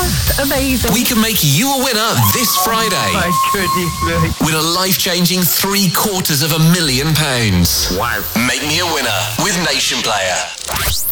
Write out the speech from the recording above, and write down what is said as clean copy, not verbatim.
Amazing. We can make you a winner this Friday. My goodness me. Win a life-changing £750,000. Wow. Make me a winner with Nation Player.